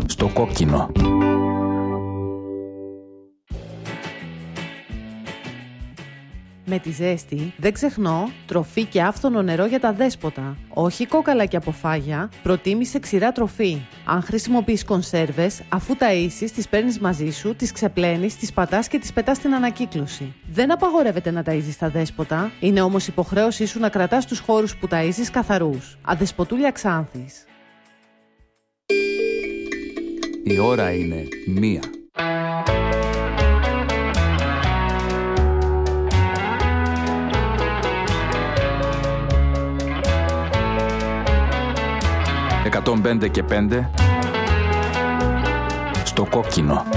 Στο κόκκινο. Με τη ζέστη δεν ξεχνώ τροφή και άφθονο νερό για τα δέσποτα. Όχι κόκαλα και αποφάγια, προτίμησε ξηρά τροφή. Αν χρησιμοποιείς κονσέρβες, αφού ταΐσεις, τις παίρνεις μαζί σου, τις ξεπλένεις, τις πατάς και τις πετάς στην ανακύκλωση. Δεν απαγορεύεται να ταΐζεις τα δέσποτα, είναι όμως υποχρέωσή σου να κρατάς τους χώρους που ταΐζεις καθαρούς. Αδεσποτούλια Ξάνθης. Η ώρα είναι 1. «105 και 5» στο κόκκινο.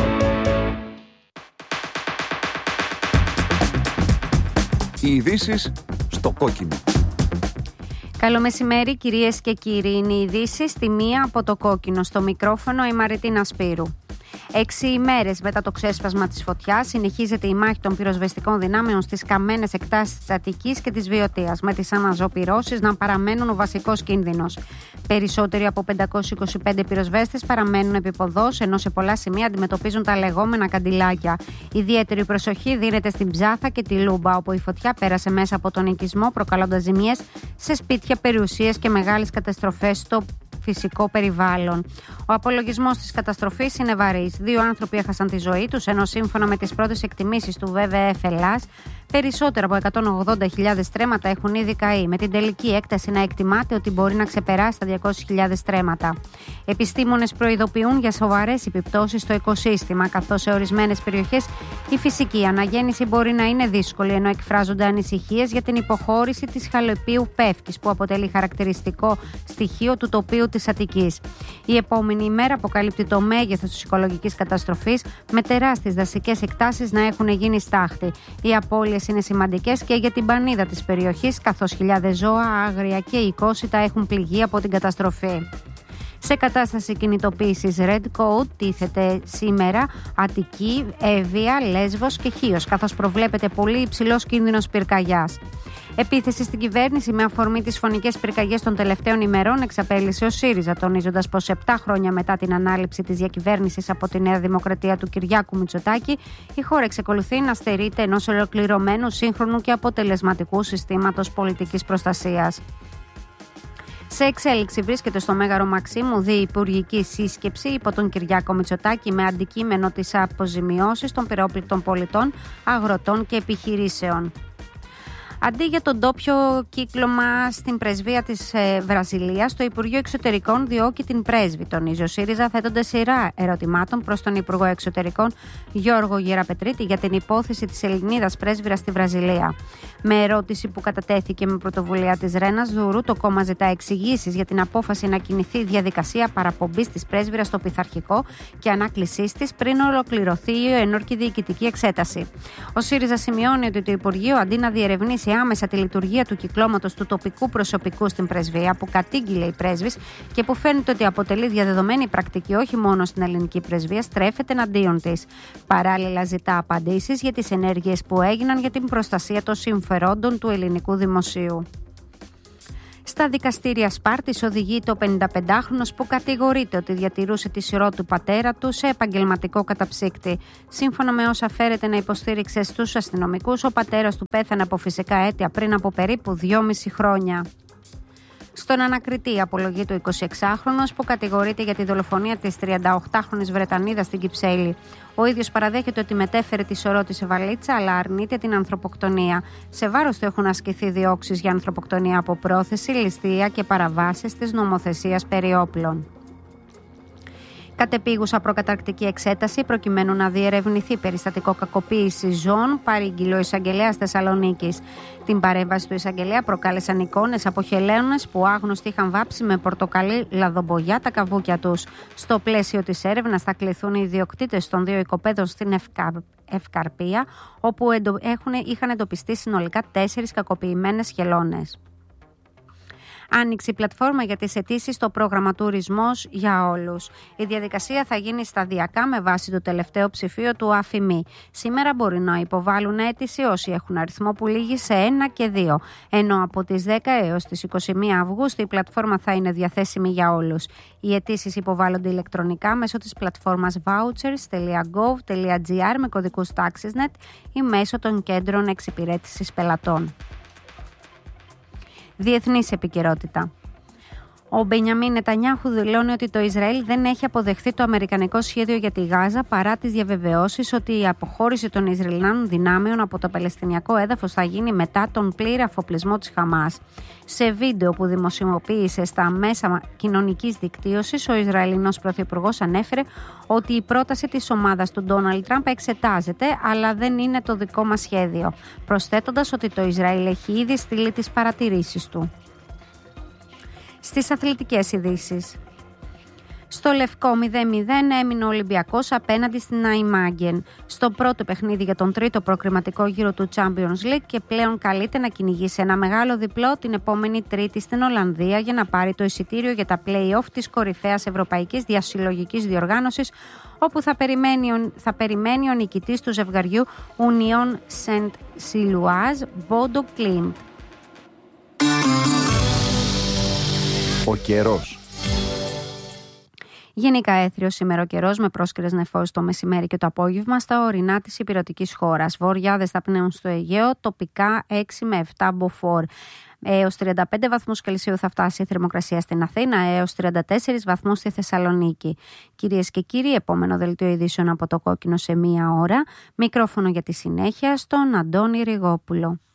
Οι ειδήσεις στο κόκκινο. Καλό μεσημέρι κυρίες και κύριοι, είναι οι ειδήσεις στη 1 από το κόκκινο. Στο μικρόφωνο η Μαριτίνα Σπύρου. 6 ημέρες μετά το ξέσπασμα της φωτιάς, συνεχίζεται η μάχη των πυροσβεστικών δυνάμεων στις καμένες εκτάσεις της Αττικής και της Βιωτίας, με τις αναζωπυρώσεις να παραμένουν ο βασικός κίνδυνος. Περισσότεροι από 525 πυροσβέστες παραμένουν επιποδός, ενώ σε πολλά σημεία αντιμετωπίζουν τα λεγόμενα καντιλάκια. Ιδιαίτερη προσοχή δίνεται στην Ψάθα και τη Λούμπα, όπου η φωτιά πέρασε μέσα από τον οικισμό, προκαλώντας ζημιές σε σπίτια, περιουσίες και μεγάλες καταστροφές στο φυσικό περιβάλλον. Ο απολογισμός της καταστροφής είναι βαρύς. 2 άνθρωποι έχασαν τη ζωή τους, ενώ σύμφωνα με τις πρώτες εκτιμήσεις του WWF Ελλάς, περισσότερα από 180.000 στρέμματα έχουν ήδη καεί, με την τελική έκταση να εκτιμάται ότι μπορεί να ξεπεράσει τα 200.000 στρέμματα. Επιστήμονες προειδοποιούν για σοβαρές επιπτώσεις στο οικοσύστημα, καθώς σε ορισμένες περιοχές η φυσική αναγέννηση μπορεί να είναι δύσκολη, ενώ εκφράζονται ανησυχίες για την υποχώρηση της χαλεπίου πεύκης, που αποτελεί χαρακτηριστικό στοιχείο του τοπίου της Αττικής. Η επόμενη ημέρα αποκαλύπτει το μέγεθος της οικολογικής καταστροφής, με τεράστιες δασικές εκτάσεις να έχουν γίνει στάχτη. Οι απώλειες είναι σημαντικές και για την πανίδα της περιοχής, καθώς χιλιάδες ζώα, άγρια και οικόσιτα έχουν πληγεί από την καταστροφή. Σε κατάσταση κινητοποίησης Red Code τίθεται σήμερα Αττική, Εύβοια, Λέσβος και Χίος, καθώς προβλέπεται πολύ υψηλός κίνδυνος πυρκαγιάς. Επίθεση στην κυβέρνηση με αφορμή τις φωνικές πυρκαγιές των τελευταίων ημερών εξαπέλυσε ο ΣΥΡΙΖΑ, τονίζοντας πως 7 χρόνια μετά την ανάληψη της διακυβέρνησης από τη Νέα Δημοκρατία του Κυριάκου Μητσοτάκη, η χώρα εξακολουθεί να στερείται ενός ολοκληρωμένου, σύγχρονου και αποτελεσματικού συστήματος πολιτικής προστασίας. Σε εξέλιξη βρίσκεται στο Μέγαρο Μαξίμου διυπουργική σύσκεψη υπό τον Κυριάκο Μητσοτάκη, με αντικείμενο τις αποζημιώσεις των πυρόπληκτων πολιτών, αγροτών και επιχειρήσεων. Αντί για τον ντόπιο κύκλωμα στην πρεσβεία της Βραζιλίας, το Υπουργείο Εξωτερικών διώκει την πρέσβη, τονίζει ο ΣΥΡΙΖΑ, θέτοντας σειρά ερωτημάτων προς τον Υπουργό Εξωτερικών Γιώργο Γεραπετρίτη για την υπόθεση της Ελληνίδας πρέσβυρας στη Βραζιλία. Με ερώτηση που κατατέθηκε με πρωτοβουλία της Ρένας Δούρου, το κόμμα ζητά εξηγήσεις για την απόφαση να κινηθεί διαδικασία παραπομπής της πρέσβυρας στο πειθαρχικό και ανάκλησής της πριν ολοκληρωθεί η ενόρκη διοικητική εξέταση. Ο ΣΥΡΙΖΑ σημειώνει ότι το Υπουργείο, αντί να διερευνήσει άμεσα τη λειτουργία του κυκλώματος του τοπικού προσωπικού στην πρεσβεία, που κατήγγειλε η πρέσβης και που φαίνεται ότι αποτελεί διαδεδομένη πρακτική όχι μόνο στην ελληνική πρεσβεία, στρέφεται εναντίον της. Παράλληλα, ζητά απαντήσεις για τις ενέργειες που έγιναν για την προστασία των συμφερόντων του ελληνικού δημοσίου. Στα δικαστήρια Σπάρτης οδηγείται ο 55χρονος που κατηγορείται ότι διατηρούσε τη σειρό του πατέρα του σε επαγγελματικό καταψύκτη. Σύμφωνα με όσα φέρεται να υποστήριξε στους αστυνομικούς, ο πατέρας του πέθανε από φυσικά αίτια πριν από περίπου 2,5 χρόνια. Στον ανακριτή απολογεί το 26χρονος που κατηγορείται για τη δολοφονία της 38χρονης Βρετανίδας στην Κυψέλη. Ο ίδιος παραδέχεται ότι μετέφερε τη σωρό της σε βαλίτσα, αλλά αρνείται την ανθρωποκτονία. Σε βάρος του έχουν ασκηθεί διώξεις για ανθρωποκτονία από πρόθεση, ληστεία και παραβάσεις της νομοθεσίας περί όπλων. Κατεπίγουσα προκαταρκτική εξέταση προκειμένου να διερευνηθεί περιστατικό κακοποίηση ζώων, παρήγγειλε ο εισαγγελέας Θεσσαλονίκης. Την παρέμβαση του εισαγγελέα προκάλεσαν εικόνες από χελαίωνες που άγνωστοι είχαν βάψει με πορτοκαλί λαδομπογιά τα καβούκια τους. Στο πλαίσιο της έρευνας θα κληθούν οι ιδιοκτήτες των 2 οικοπαίδων στην Ευκαρπία, όπου είχαν εντοπιστεί συνολικά 4 κακοποιημένες χελώνες. Άνοιξε η πλατφόρμα για τις αιτήσεις στο πρόγραμμα Τουρισμός για όλους. Η διαδικασία θα γίνει σταδιακά με βάση το τελευταίο ψηφίο του ΑΦΗΜΗ. Σήμερα μπορεί να υποβάλουν αίτηση όσοι έχουν αριθμό που λήγει σε 1 και 2. Ενώ από τις 10 έως τις 21 Αυγούστου η πλατφόρμα θα είναι διαθέσιμη για όλους. Οι αιτήσεις υποβάλλονται ηλεκτρονικά μέσω της πλατφόρμας vouchers.gov.gr με κωδικούς TaxisNet ή μέσω των κέντρων εξυπηρέτησης πελατών. Διεθνής επικαιρότητα. Ο Μπενιαμίν Νετανιάχου δηλώνει ότι το Ισραήλ δεν έχει αποδεχθεί το αμερικανικό σχέδιο για τη Γάζα παρά τις διαβεβαιώσεις ότι η αποχώρηση των Ισραηλινών δυνάμεων από το Παλαιστινιακό έδαφος θα γίνει μετά τον πλήρη αφοπλισμό της Χαμάς. Σε βίντεο που δημοσιοποίησε στα μέσα κοινωνικής δικτύωσης, ο Ισραηλινός πρωθυπουργός ανέφερε ότι η πρόταση της ομάδας του Ντόναλντ Τραμπ εξετάζεται, αλλά δεν είναι το δικό μας σχέδιο, προσθέτοντας ότι το Ισραήλ έχει ήδη στείλει τις παρατηρήσεις του. Στις αθλητικές ειδήσεις. Στο Λευκό 0-0 έμεινε ο Ολυμπιακός απέναντι στην Αϊμάγκεν στο πρώτο παιχνίδι για τον τρίτο προκριματικό γύρο του Champions League και πλέον καλείται να κυνηγήσει ένα μεγάλο διπλό την επόμενη Τρίτη στην Ολλανδία για να πάρει το εισιτήριο για τα play-off της κορυφαίας ευρωπαϊκής διασυλλογικής διοργάνωσης, όπου θα περιμένει ο νικητής του ζευγαριού Union Saint-Gilloise Bodo Glimt. Ο καιρός. Γενικά έθριος σήμερα ο καιρός με πρόσκαιρες νεφώσεις το μεσημέρι και το απόγευμα στα ορεινά της υπηρετικής χώρας. Βορειάδες θα πνέουν στο Αιγαίο, τοπικά 6 με 7 μποφόρ. Έως 35 βαθμούς Κελσίου θα φτάσει η θερμοκρασία στην Αθήνα, έως 34 βαθμούς στη Θεσσαλονίκη. Κυρίες και κύριοι, επόμενο δελτίο ειδήσεων από το Κόκκινο σε 1 ώρα. Μικρόφωνο για τη συνέχεια στον Αντώνη Ριγόπουλο.